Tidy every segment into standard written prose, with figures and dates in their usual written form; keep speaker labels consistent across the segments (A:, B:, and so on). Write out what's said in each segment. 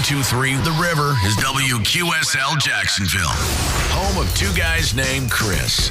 A: 92.3 The River is WQSL Jacksonville, home of two guys named Chris.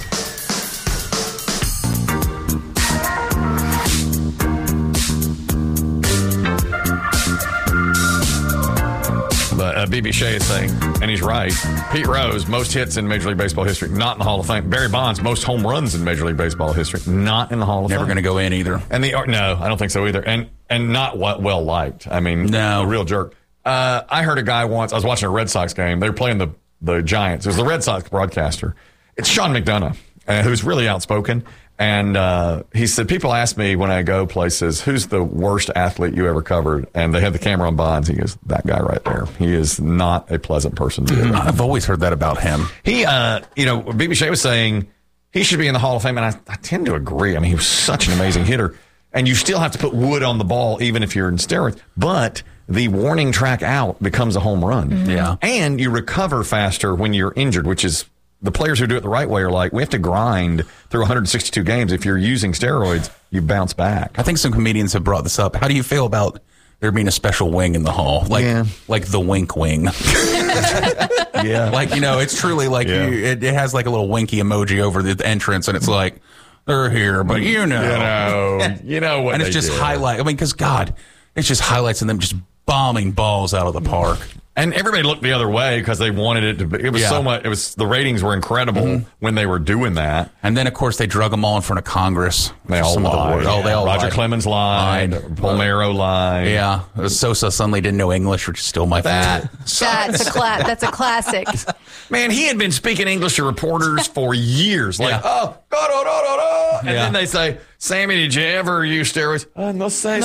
B: But B.B. Shea is saying, and he's right, Pete Rose, most hits in Major League Baseball history, not in the Hall of Fame. Barry Bonds, most home runs in Major League Baseball history, not in the Hall of Fame.
C: Never going to go in either.
B: And no, I don't think so either. And not well liked. I mean,
C: no.
B: A real jerk. I heard a guy once, I was watching a Red Sox game. They were playing the Giants. It was the Red Sox broadcaster. It's Sean McDonough, who's really outspoken. And he said, people ask me when I go places, who's the worst athlete you ever covered? And they had the camera on Bonds. He goes, that guy right there. He is not a pleasant person to do.
C: I've always heard that about him.
B: He, B.B. Shea was saying he should be in the Hall of Fame, and I tend to agree. I mean, he was such an amazing hitter. And you still have to put wood on the ball, even if you're in steroids. But the warning track out becomes a home run.
C: Mm-hmm. Yeah.
B: And you recover faster when you're injured, which is the players who do it the right way are like, we have to grind through 162 games. If you're using steroids, you bounce back.
C: I think some comedians have brought this up. How do you feel about there being a special wing in the hall? Like the wink wing.
B: Yeah.
C: Like, it's truly like it has like a little winky emoji over the entrance, and it's like, they're here, but you know what.
B: And
C: it's just highlight. I mean, because God, it's just highlights of them just bombing balls out of the park.
B: And everybody looked the other way because they wanted it to be. It was so much. It was the ratings were incredible when they were doing that.
C: And then, of course, they drug them all in front of Congress.
B: They all lied.
C: They all
B: Roger
C: lied.
B: Clemens lied. Palmeiro lied.
C: Yeah. Sosa suddenly didn't know English, which is still my favorite.
D: That's a classic.
B: Man, he had been speaking English to reporters for years. Like, and then they say, Sammy, did you ever use steroids? No sé,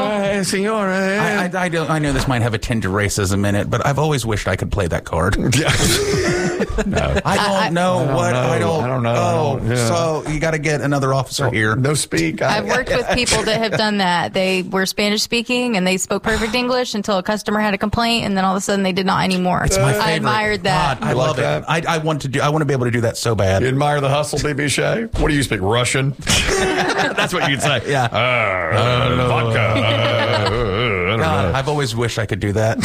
B: senora.
C: I know this might have a tinge of racism in it, but I've always wished I could play that card.
B: No.
C: I don't know.
B: I don't know.
C: Oh, so you got to get another officer here.
B: No speak.
D: I've worked with people that have done that. They were Spanish speaking and they spoke perfect English until a customer had a complaint, and then all of a sudden they did not anymore.
C: It's my favorite.
D: I admired that.
C: God, I love it. I want to be able to do that so bad.
B: You admire the hustle, B.B. Shea? What do you speak, Russian? That's what you'd say.
C: Yeah.
B: Vodka.
C: God, I've always wished I could do that.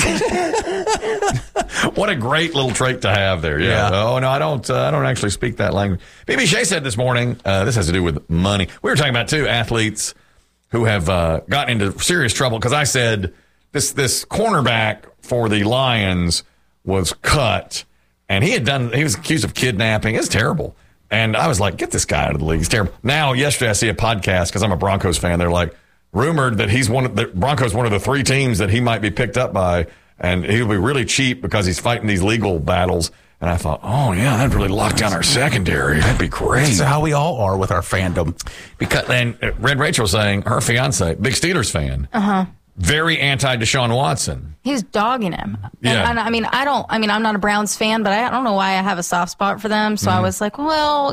B: What a great little trait to have there. Yeah. Oh, no, I don't actually speak that language. B.B. Shea said this morning, this has to do with money. We were talking about, too, athletes who have gotten into serious trouble. Because I said this cornerback for the Lions was cut. And he was accused of kidnapping. It's terrible. And I was like, get this guy out of the league. It's terrible. Now, yesterday, I see a podcast, because I'm a Broncos fan. They're like, rumored that the Broncos one of the three teams that he might be picked up by. And he'll be really cheap because he's fighting these legal battles. And I thought, oh, yeah, that'd really lock down our secondary. That'd be great.
C: That's how we all are with our fandom.
B: And Red Rachel saying her fiance, big Steelers fan, very anti Deshaun Watson.
D: He's dogging him.
B: Yeah.
D: And I'm not a Browns fan, but I don't know why I have a soft spot for them. So I was like, well,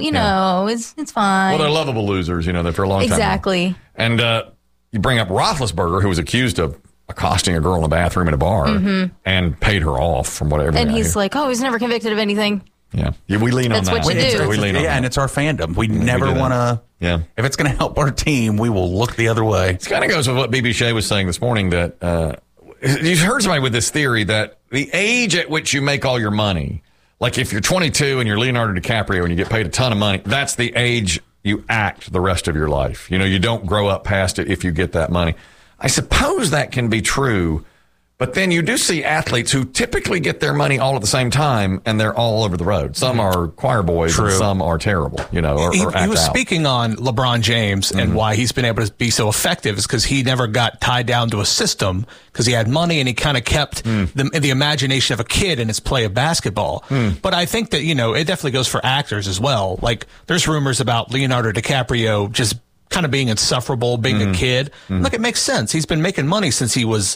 D: it's fine.
B: Well, they're lovable losers, they're for a long time.
D: Exactly.
B: And you bring up Roethlisberger, who was accused of accosting a girl in a bathroom in a bar and paid her off from whatever.
D: And he's like, oh, he's never convicted of anything.
B: Yeah, we lean on that.
D: That's what you do.
B: We lean on that.
C: And it's our fandom. We never want to.
B: Yeah.
C: If it's going to help our team, we will look the other way.
B: It kind of goes with what B.B. Shea was saying this morning, that you heard somebody with this theory that the age at which you make all your money, like if you're 22 and you're Leonardo DiCaprio and you get paid a ton of money, that's the age you act the rest of your life. You don't grow up past it if you get that money. I suppose that can be true, but then you do see athletes who typically get their money all at the same time, and they're all over the road. Some are choir boys, and some are terrible, or
E: he
B: act
E: was
B: out.
E: speaking on LeBron James and why he's been able to be so effective is because he never got tied down to a system because he had money and he kind of kept the imagination of a kid in his play of basketball. But I think that, it definitely goes for actors as well. Like there's rumors about Leonardo DiCaprio just kind of being insufferable, being a kid. Look, it makes sense. He's been making money since he was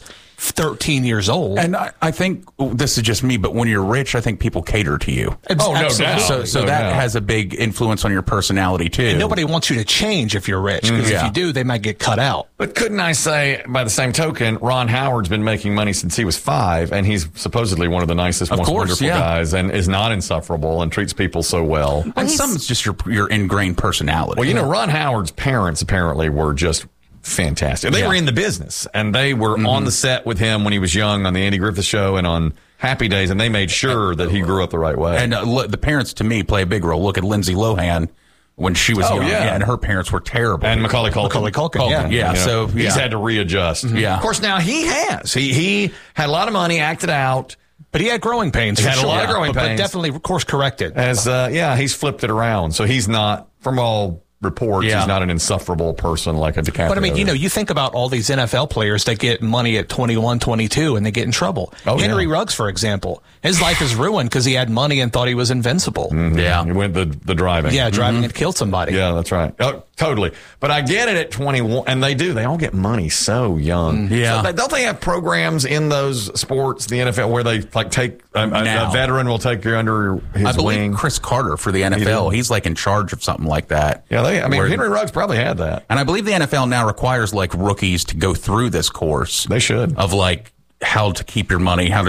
E: 13 years old.
C: And I think this is just me, but when you're rich, I think people cater to you.
B: Oh, no doubt.
C: So that has a big influence on your personality, too.
E: And nobody wants you to change if you're rich, because if you do, they might get cut out.
B: But couldn't I say, by the same token, Ron Howard's been making money since he was 5, and he's supposedly one of the nicest, most wonderful guys, and is not insufferable and treats people so well.
C: And some it's just your ingrained personality.
B: Well, Ron Howard's parents apparently were just fantastic. They were in the business, and they were on the set with him when he was young on the Andy Griffith Show and on Happy Days, and they made sure that he grew up the right way.
C: And the parents, to me, play a big role. Look at Lindsay Lohan when she was young, and her parents were terrible.
B: And Macaulay Culkin.
C: Yeah. So
B: he's had to readjust.
C: Yeah.
B: Of course, now he has. He had a lot of money, acted out.
E: But he had growing pains.
B: He had a lot of growing pains.
E: But definitely course corrected.
B: He's flipped it around. So he's not, from all reports, he's not an insufferable person like a DiCaprio.
E: But I mean, you think about all these NFL players that get money at 21, 22, and they get in trouble. Henry Ruggs, for example, his life is ruined because he had money and thought he was invincible.
B: He went the driving.
E: Yeah, driving and killed somebody.
B: Yeah, that's right. Oh, totally. But I get it at 21, and they all get money so young.
C: Yeah.
B: So don't they have programs in those sports, the NFL, where they like take a veteran will take you under his
C: I believe
B: wing?
C: Chris Carter for the NFL. He's like in charge of something like that.
B: Yeah, Henry Ruggs probably had that.
C: And I believe the NFL now requires like rookies to go through this course.
B: They should.
C: Of like how to keep your money, how to,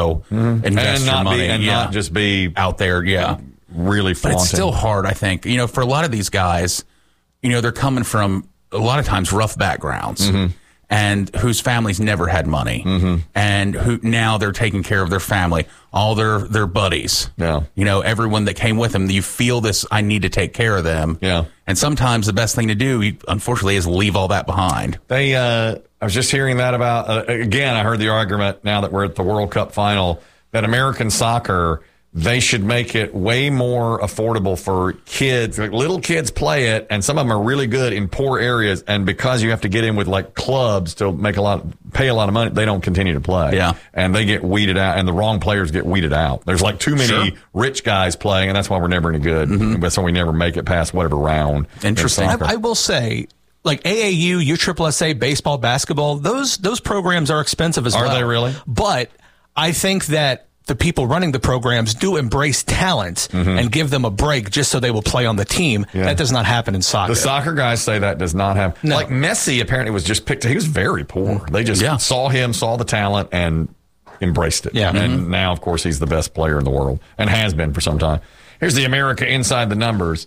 C: invest your money.
B: Not just be
C: out there. Yeah.
B: Really flaunting.
C: But it's still hard, I think. For a lot of these guys, they're coming from a lot of times rough backgrounds. And whose families never had money, and who now they're taking care of their family, all their buddies.
B: Yeah,
C: everyone that came with them. You feel this. I need to take care of them.
B: Yeah,
C: and sometimes the best thing to do, unfortunately, is leave all that behind.
B: I was just hearing that about again. I heard the argument now that we're at the World Cup final that American soccer, they should make it way more affordable for kids. Like little kids play it, and some of them are really good in poor areas. And because you have to get in with like clubs to pay a lot of money, they don't continue to play.
C: Yeah,
B: and they get weeded out, and the wrong players get weeded out. There's like too many rich guys playing, and that's why we're never any good. That's why we never make it past whatever round.
C: Interesting.
E: I will say, like AAU, USSSA, baseball, basketball, those programs are expensive as well.
B: Are they really?
E: But I think that the people running the programs do embrace talent and give them a break just so they will play on the team. Yeah. That does not happen in soccer.
B: The soccer guys say that does not happen. No. Like Messi apparently was just picked. He was very poor. They just saw the talent and embraced it.
E: Yeah.
B: And now, of course, he's the best player in the world and has been for some time. Here's the America Inside the Numbers.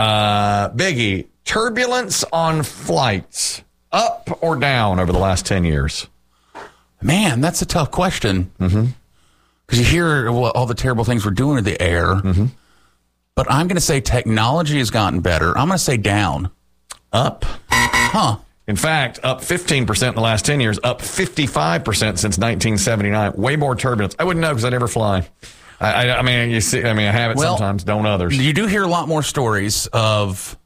B: Biggie, turbulence on flights, up or down over the last 10 years?
C: Man, that's a tough question. Because you hear all the terrible things we're doing in the air. But I'm going to say technology has gotten better. I'm going to say down.
B: Up.
C: Huh.
B: In fact, up 15% in the last 10 years, up 55% since 1979. Way more turbulence. I wouldn't know because I never fly. I mean, you see, I have it sometimes, don't others.
C: You do hear a lot more stories of,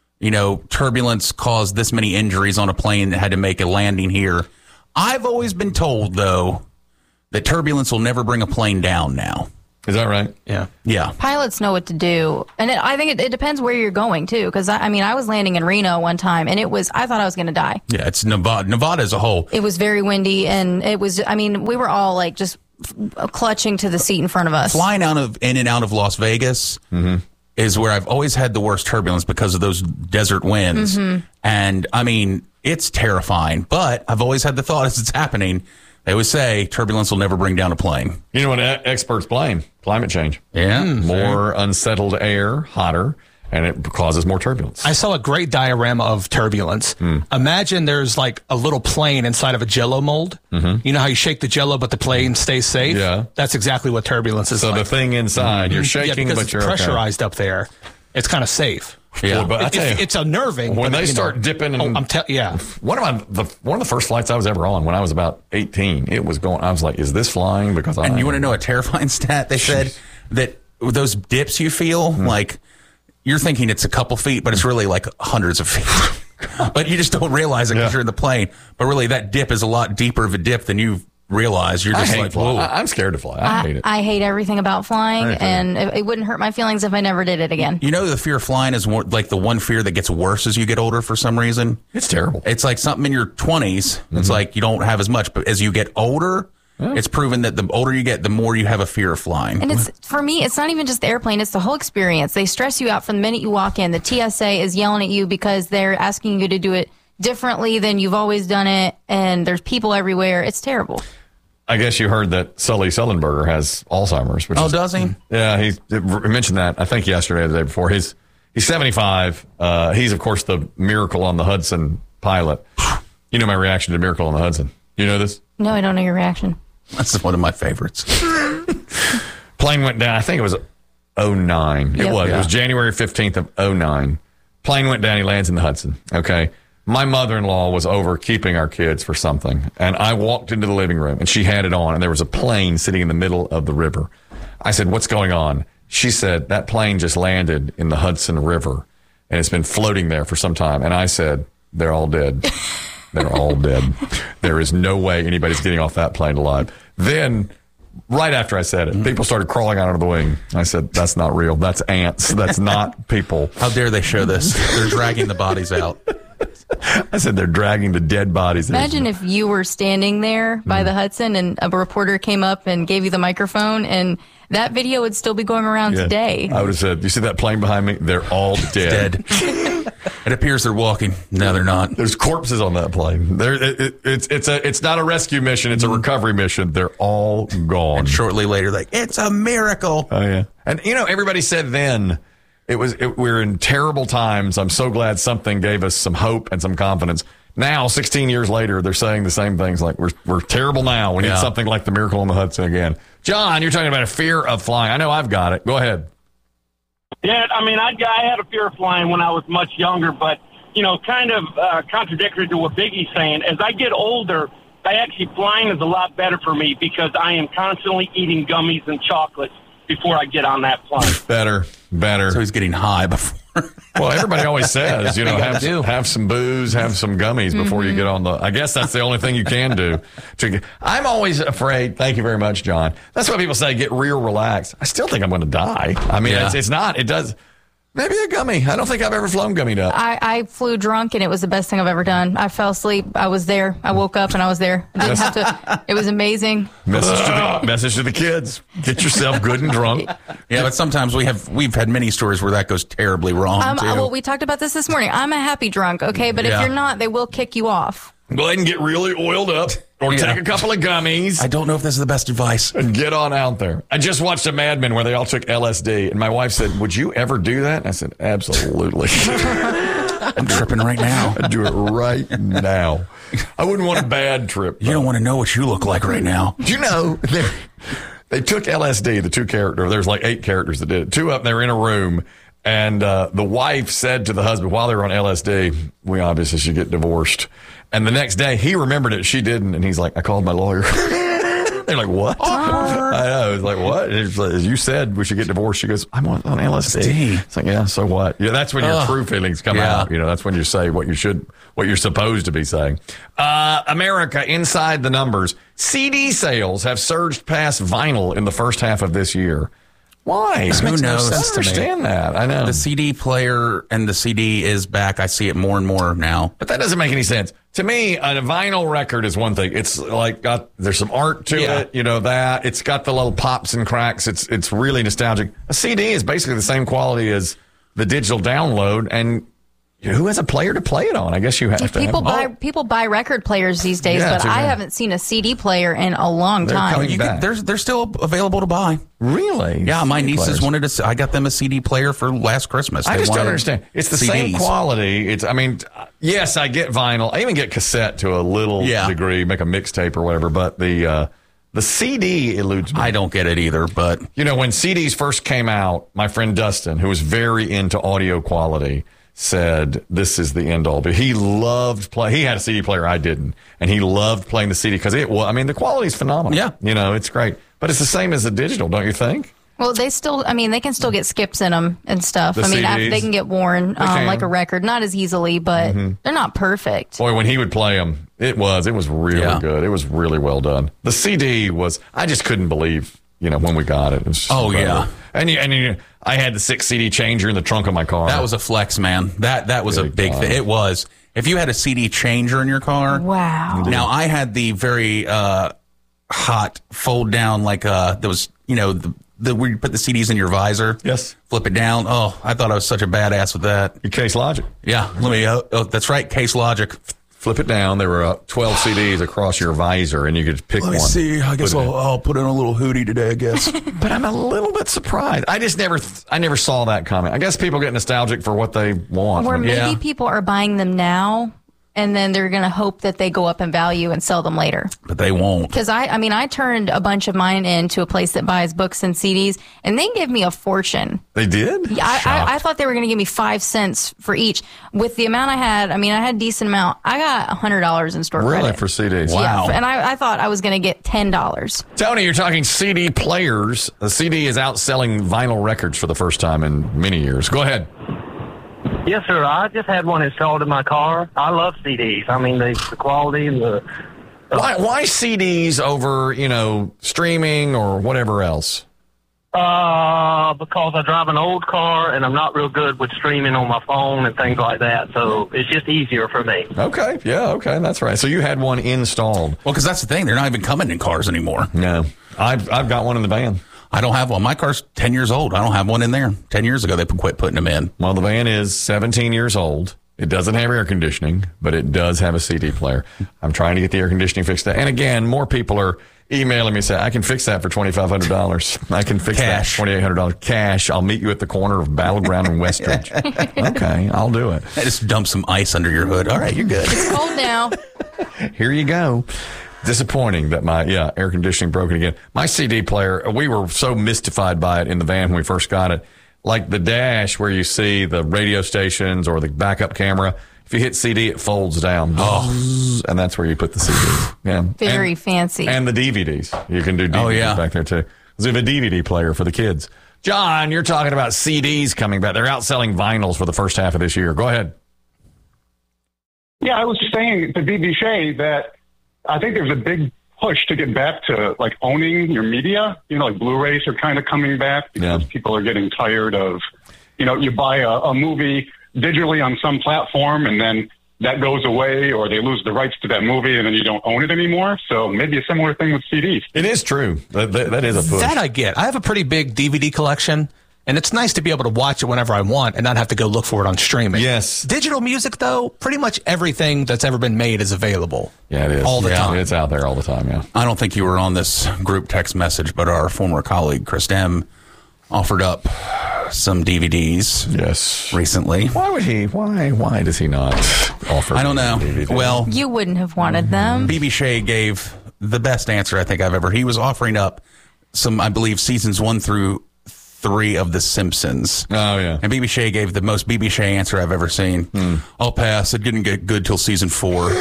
C: turbulence caused this many injuries on a plane that had to make a landing here. I've always been told, though, that turbulence will never bring a plane down now.
B: Is that right?
C: Yeah.
D: Pilots know what to do. And I think it depends where you're going, too. Because, I was landing in Reno one time, and I thought I was going to die.
C: Yeah, it's Nevada as a whole.
D: It was very windy, and it was, we were all, like, just clutching to the seat in front of us.
C: Flying in and out of Las Vegas is where I've always had the worst turbulence because of those desert winds. And, it's terrifying. But I've always had the thought as it's happening, they always say turbulence will never bring down a plane.
B: You know what experts blame? Climate change.
C: Yeah.
B: More unsettled air, hotter, and it causes more turbulence.
E: I saw a great diorama of turbulence. Imagine there's like a little plane inside of a Jell-O mold. You know how you shake the Jell-O, but the plane stays safe?
B: Yeah.
E: That's exactly what turbulence is
B: like.
E: So
B: the thing inside, you're shaking,
E: because
B: but you're
E: it's pressurized up there. It's kind of safe.
B: Yeah, but
E: it's unnerving
B: when they start dipping. And one of the first flights I was ever on when I was about 18, it was going. I was like, "Is this flying?" Because
C: and you want to know a terrifying stat? They said that those dips you feel like you're thinking it's a couple feet, but it's really like hundreds of feet. But you just don't realize it because you're in the plane. But really, that dip is a lot deeper of a dip than you realize. You're just like, whoa.
B: I'm scared to fly. I hate it.
D: I hate everything about flying, and it wouldn't hurt my feelings if I never did it again.
C: The fear of flying is more like the one fear that gets worse as you get older for some reason.
B: It's terrible.
C: It's like something in your 20s. It's like you don't have as much, but as you get older, it's proven that the older you get, the more you have a fear of flying.
D: And for me, it's not even just the airplane, it's the whole experience. They stress you out from the minute you walk in. The TSA is yelling at you because they're asking you to do it differently than you've always done it, and there's people everywhere. It's terrible.
B: I guess you heard that Sully Sullenberger has Alzheimer's.
C: Does he?
B: Yeah, he mentioned that, I think, yesterday or the day before. He's 75. He's, of course, the Miracle on the Hudson pilot. You know my reaction to Miracle on the Hudson. You know this?
D: No, I don't know your reaction.
C: That's one of my favorites.
B: Plane went down. I think it was 09.
D: Yep.
B: It was.
C: Yeah.
B: It was January 15th of 09. Plane went down. He lands in the Hudson. Okay. My mother-in-law was over keeping our kids for something. And I walked into the living room and she had it on and there was a plane sitting in the middle of the river. I said, what's going on? She said, that plane just landed in the Hudson River and it's been floating there for some time. And I said, they're all dead. They're all dead. There is no way anybody's getting off that plane alive. Then, right after I said it, people started crawling out of the wing. I said, that's not real. That's ants. That's not people.
C: How dare they show this? They're dragging the bodies out.
B: I said, they're dragging the dead bodies.
D: Imagine if you were standing there by the Hudson and a reporter came up and gave you the microphone, and that video would still be going around
B: Yeah.
D: today.
B: I would have said, you see that plane behind me? They're all dead.
C: Dead. It appears they're walking. No, they're not.
B: There's corpses on that plane. It's not a rescue mission. It's a recovery mission. They're all gone.
C: And shortly later, it's a miracle.
B: Oh, yeah. And, everybody said then we're in terrible times. I'm so glad something gave us some hope and some confidence. Now, 16 years later, they're saying the same things like we're terrible now. We need something like the Miracle on the Hudson again. John, you're talking about a fear of flying. I know I've got it. Go ahead.
F: Yeah, I mean, I had a fear of flying when I was much younger, but, kind of contradictory to what Biggie's saying. As I get older, flying is a lot better for me because I am constantly eating gummies and chocolates before I get on that plane.
B: Better.
C: So he's getting high before.
B: Well, everybody always says, have some booze, have some gummies before you get on the. I guess that's the only thing you can do. I'm always afraid. Thank you very much, John. That's why people say get real relaxed. I still think I'm going to die. I mean, it's not. It does. Maybe a gummy. I don't think I've ever flown gummied up.
D: I flew drunk, and it was the best thing I've ever done. I fell asleep. I was there. I woke up, and I was there. I didn't have to. It was amazing.
B: Message to the kids: get yourself good and drunk.
C: Yeah, but sometimes we've had many stories where that goes terribly wrong too.
D: Well, we talked about this morning. I'm a happy drunk, okay? But if you're not, they will kick you off.
B: Go ahead and get really oiled up, or take a couple of gummies.
C: I don't know if this is the best advice.
B: And get on out there. I just watched a Mad Men where they all took LSD, and my wife said, "Would you ever do that?" And I said, "Absolutely."
C: I'm tripping right now.
B: I'd do it right now. I wouldn't want a bad trip.
C: You don't want to know what you look like right now.
B: Do you know they took LSD, the two characters. There's like 8 characters that did it. 2 up, they were in a room. And the wife said to the husband while they were on LSD, we obviously should get divorced. And the next day, he remembered it. She didn't. And he's like, I called my lawyer. They're like, what? I know. It's like, what? It's like, as you said, we should get divorced. She goes, I'm on LSD. It's like, yeah, so what? Yeah, that's when your true feelings come out. That's when you say what you're supposed to be saying. America, inside the numbers. CD sales have surged past vinyl in the first half of this year. Why?
C: Who knows?
B: I don't understand that. I know.
C: The CD player and the CD is back. I see it more and more now.
B: But that doesn't make any sense. To me, a vinyl record is one thing. It's like there's some art to it, that. It's got the little pops and cracks. It's really nostalgic. A CD is basically the same quality as the digital download, and who has a player to play it on? I guess you have to.
D: People buy record players these days, but I haven't seen a CD player in a long time.
C: They're still available to buy.
B: Really?
C: Yeah, my nieces wanted to. I got them a CD player for last Christmas.
B: I just don't understand. It's the same
C: CDs.
B: quality. Yes, I get vinyl. I even get cassette to a little degree, make a mixtape or whatever. But the CD eludes me.
C: I don't get it either. But
B: when CDs first came out, my friend Dustin, who was very into audio quality, said this is the end all. But he loved play. He had a CD player, I didn't, and he loved playing the CD because the quality is phenomenal.
C: Yeah,
B: it's great. But it's the same as the digital, don't you think?
D: Well, they can still get skips in them and stuff.
B: CDs?
D: They can get worn like a record, not as easily, but they're not perfect.
B: Boy, when he would play them, it was really good. It was really well done. The CD I just couldn't believe, when we got it. It was incredible. And I had the 6 CD changer in the trunk of my car.
C: That was a flex, man. That was a big thing. It was. If you had a CD changer in your car.
D: Wow.
C: Now, I had the very hot fold down, like there was, where you put the CDs in your visor.
B: Yes.
C: Flip it down. Oh, I thought I was such a badass with that.
B: Your Case Logic.
C: Yeah. That's right. Case Logic.
B: Flip it down. There were 12 CDs across your visor, and you could pick one.
C: Let me see. I guess I'll put in a little hootie today, I guess.
B: But I'm a little bit surprised. I just never saw that coming. I guess people get nostalgic for what they want.
D: Or maybe people are buying them now and then they're going to hope that they go up in value and sell them later.
C: But they won't.
D: Because I turned a bunch of mine into a place that buys books and CDs, and they give me a fortune.
B: They did?
D: Yeah, I thought they were going to give me 5 cents for each. With the amount I had a decent amount. I got $100 in store
B: Really?
D: credit.
B: For CDs?
C: Wow.
D: Yeah, and I thought I was going to get $10.
B: Tony, you're talking CD players. The CD is outselling vinyl records for the first time in many years. Go ahead.
F: Yes, sir. I just had one installed in my car. I love CDs. I mean, the quality and the...
B: Why CDs over, streaming or whatever else?
F: Because I drive an old car and I'm not real good with streaming on my phone and things like that. So it's just easier for me.
B: Okay. Yeah, okay. That's right. So you had one installed.
C: Well, because that's the thing. They're not even coming in cars anymore.
B: No. I've got one in the van.
C: I don't have one. My car's 10 years old. I don't have one in there. 10 years ago, they quit putting them in.
B: Well, the van is 17 years old. It doesn't have air conditioning, but it does have a CD player. I'm trying to get the air conditioning fixed. And again, more people are emailing me saying, I can fix that for $2,500. I can fix
C: Cash.
B: that for $2,800 cash. I'll meet you at the corner of Battleground and Westridge. Okay, I'll do it.
C: I just dump some ice under your hood. All right, you're good.
D: It's cold now.
B: Here you go. Disappointing that my air conditioning broken again. My CD player, we were so mystified by it in the van when we first got it. Like the dash where you see the radio stations or the backup camera. If you hit CD, it folds down. Oh. And that's where you put the CD. Yeah.
D: Very fancy.
B: And the DVDs. You can do DVDs back there too. We have a DVD player for the kids. John, you're talking about CDs coming back. They're outselling vinyls for the first half of this year. Go ahead.
G: Yeah, I was just saying to BB Shea that I think there's a big push to get back to like owning your media. Like Blu-rays are kind of coming back because people are getting tired of, you buy a movie digitally on some platform and then that goes away or they lose the rights to that movie and then you don't own it anymore. So maybe a similar thing with CDs.
B: It is true. That is a push.
E: That I get. I have a pretty big DVD collection. And it's nice to be able to watch it whenever I want and not have to go look for it on streaming.
B: Yes.
E: Digital music, though, pretty much everything that's ever been made is available.
B: Yeah, it is.
E: All the time.
B: It's out there all the time, yeah.
C: I don't think you were on this group text message, but our former colleague, Chris Dem, offered up some DVDs recently.
B: Why would he? Why does he not offer
C: I don't know.
B: DVD?
C: Well,
D: You wouldn't have wanted them.
C: BB Shea gave the best answer I think I've ever. He was offering up some, I believe, seasons 1 through 3 of The Simpsons.
B: Oh, yeah.
C: And BB Shea gave the most BB Shea answer I've ever seen. I'll pass. It didn't get good till season 4.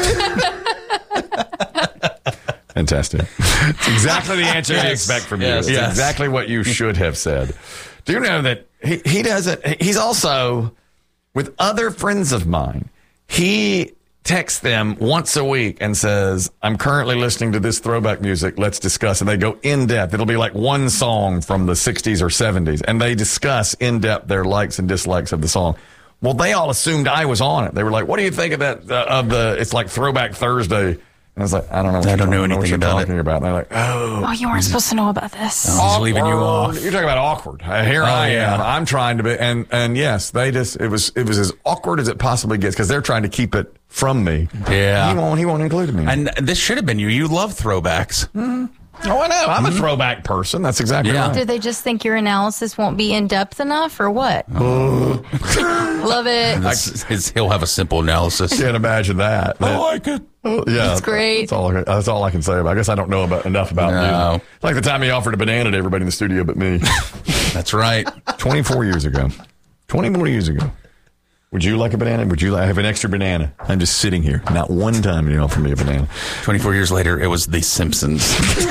B: Fantastic. It's exactly the answer you expect from you.
E: Yes.
B: It's
C: Yes.
B: exactly what you should have said. Do you know that he doesn't? He's also, with other friends of mine, he texts them once a week and says, I'm currently listening to this throwback music. Let's discuss. And they go in depth. It'll be like one song from the 60s or 70s. And they discuss in depth their likes and dislikes of the song. Well, they all assumed I was on it. They were like, what do you think of that? It's like Throwback Thursday. And I was like, I don't know.
C: I don't know anything about
B: it. About. And they're like,
D: Oh, you weren't supposed to know about this.
C: He's leaving you off.
B: You're talking about awkward. Here I am.
C: yeah.
B: I'm trying to be, and yes, it was as awkward as it possibly gets because they're trying to keep it from me.
C: Yeah.
B: He won't include me.
C: And this should have been you. You love throwbacks.
B: Oh, I know. I'm a throwback person. That's exactly
C: Yeah.
B: right.
D: Do they just think your analysis won't be in depth enough, or what? Love it.
C: He'll have a simple analysis.
B: Can't imagine that.
C: I like it.
B: Yeah,
D: It's great.
B: That's all I can say about it. I guess I don't know enough about
C: No.
B: music. It's like the time he offered a banana to everybody in the studio but me.
C: That's right.
B: 24 years ago. 20 more years ago. Would you like a banana? Would you have an extra banana? I'm just sitting here. Not one time did you offer me a banana.
C: 24 years later, it was The Simpsons.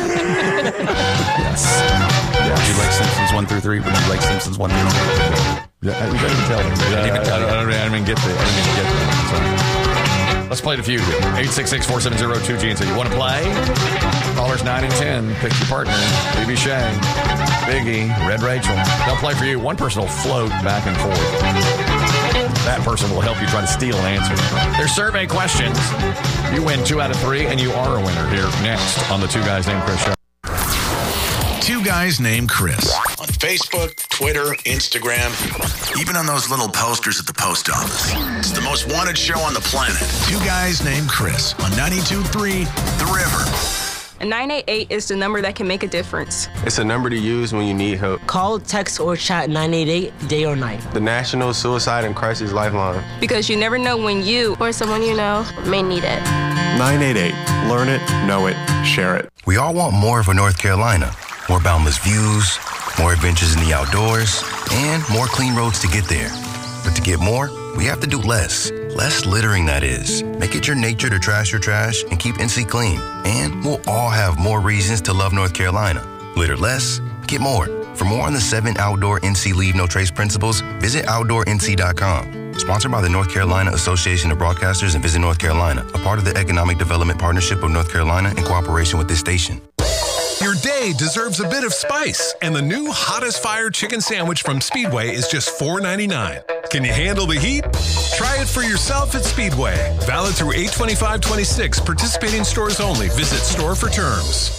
B: Yes.
C: Would you like Simpsons 1 through 3? Would you like Simpsons 1 through 3?
B: Yeah, you didn't tell me. I
C: even tell you.
B: didn't even get that. Sorry. Let's play the feud here. 866-470-2GNC. You want to play? Callers 9 and 10. Pick your partner. BB Shea, Biggie, Red Rachel. They'll play for you. One person will float back and forth. That person will help you try to steal an answer. There's survey questions. You win 2 out of 3, and you are a winner here next on the Two Guys Named Chris show.
A: Two Guys Named Chris. On Facebook, Twitter, Instagram, even on those little posters at the post office. It's the most wanted show on the planet. Two Guys Named Chris on 92.3 The River.
H: And 988 is the number that can make a difference.
I: It's a number to use when you need help.
J: Call, text, or chat 988 day or night.
I: The National Suicide and Crisis Lifeline.
H: Because you never know when you or someone you know may need it.
K: 988. Learn it, know it, share it.
L: We all want more for North Carolina. More boundless views, more adventures in the outdoors, and more clean roads to get there. But to get more, we have to do less. Less littering, that is. Make it your nature to trash your trash and keep NC clean. And we'll all have more reasons to love North Carolina. Litter less, get more. For more on the 7 outdoor NC Leave No Trace principles, visit OutdoorNC.com. Sponsored by the North Carolina Association of Broadcasters and Visit North Carolina, a part of the Economic Development Partnership of North Carolina in cooperation with this station.
M: Your day deserves a bit of spice, and the new Hottest Fire Chicken Sandwich from Speedway is just $4.99. Can you handle the heat? Try it for yourself at Speedway. Valid through 8/25/26. Participating stores only. Visit store for terms.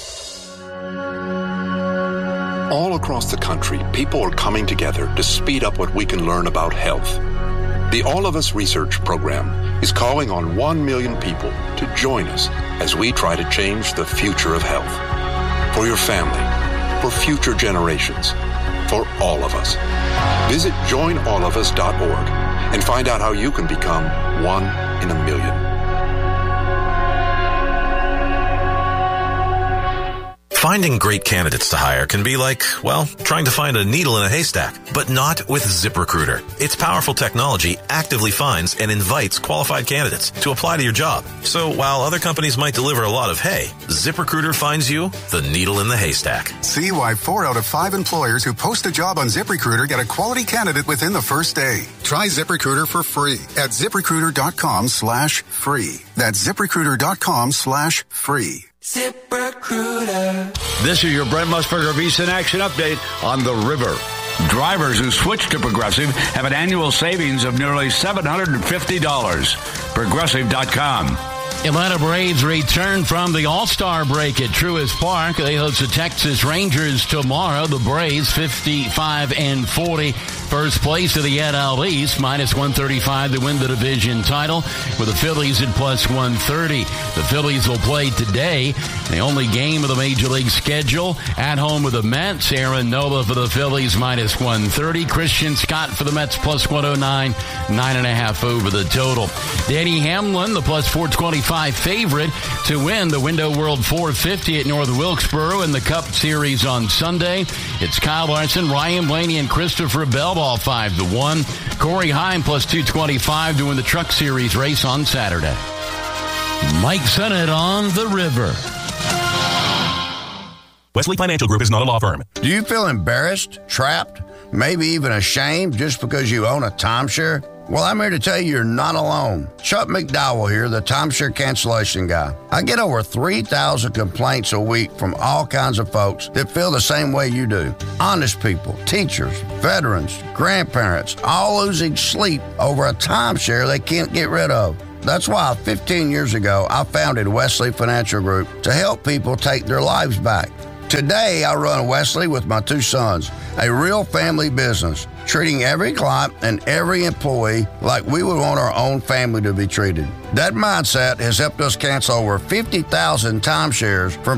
N: All across the country, people are coming together to speed up what we can learn about health. The All of Us Research Program is calling on 1 million people to join us as we try to change the future of health. For your family, for future generations, for all of us. Visit joinallofus.org and find out how you can become 1 in a million.
A: Finding great candidates to hire can be like, well, trying to find a needle in a haystack, but not with ZipRecruiter. Its powerful technology actively finds and invites qualified candidates to apply to your job. So while other companies might deliver a lot of hay, ZipRecruiter finds you the needle in the haystack.
O: See why 4 out of 5 employers who post a job on ZipRecruiter get a quality candidate within the first day. Try ZipRecruiter for free at ZipRecruiter.com/free. That's ZipRecruiter.com/free.
P: ZipRecruiter. This is your Brent Musburger VSiN Action Update on the river. Drivers who switch to Progressive have an annual savings of nearly $750. Progressive.com.
Q: Atlanta Braves return from the All-Star break at Truist Park. They host the Texas Rangers tomorrow. The Braves 55-40. First place of the NL East, minus 135 to win the division title, with the Phillies at plus 130. The Phillies will play today, the only game of the Major League schedule, at home with the Mets. Aaron Nola for the Phillies, minus 130. Christian Scott for the Mets, plus 109, 9.5 over the total. Danny Hamlin, the plus 425 favorite to win the Window World 450 at North Wilkesboro in the Cup Series on Sunday. It's Kyle Larson, Ryan Blaney, and Christopher Bell, all 5-1. Corey Heim plus 225 to win the Truck Series race on Saturday.
R: Mike Sennett on the river.
S: Wesley Financial Group is not a law firm.
T: Do you feel embarrassed, trapped, maybe even ashamed just because you own a timeshare? Well, I'm here to tell you you're not alone. Chuck McDowell here, the timeshare cancellation guy. I get over 3,000 complaints a week from all kinds of folks that feel the same way you do. Honest people, teachers, veterans, grandparents, all losing sleep over a timeshare they can't get rid of. That's why 15 years ago, I founded Wesley Financial Group to help people take their lives back. Today, I run Wesley with my 2 sons, a real family business, treating every client and every employee like we would want our own family to be treated. That mindset has helped us cancel over 50,000 timeshares from